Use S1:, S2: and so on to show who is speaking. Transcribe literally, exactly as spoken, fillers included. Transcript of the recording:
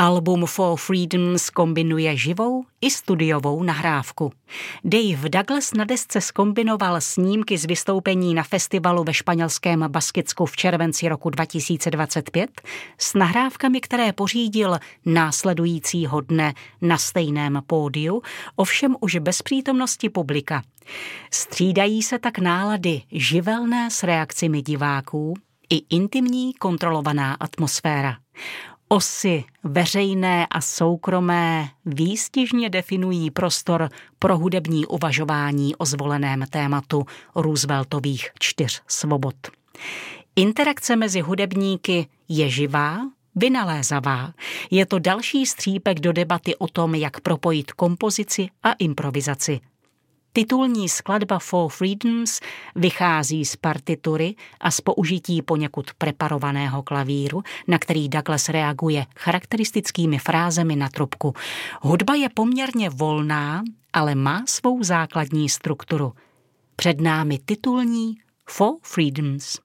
S1: Album Four Freedoms kombinuje živou i studiovou nahrávku. Dave Douglas na desce zkombinoval snímky z vystoupení na festivalu ve španělském Baskicku v červenci roku dva tisíce dvacet pět s nahrávkami, které pořídil následujícího dne na stejném pódiu, ovšem už bez přítomnosti publika. Střídají se tak nálady živelné s reakcemi diváků i intimní kontrolovaná atmosféra. Osy veřejné a soukromé výstižně definují prostor pro hudební uvažování o zvoleném tématu Rooseveltových čtyř svobod. Interakce mezi hudebníky je živá, vynalézavá. Je to další střípek do debaty o tom, jak propojit kompozici a improvizaci. Titulní skladba Four Freedoms vychází z partitury a z použití poněkud preparovaného klavíru, na který Douglas reaguje charakteristickými frázemi na trubku. Hudba je poměrně volná, ale má svou základní strukturu. Před námi titulní Four Freedoms.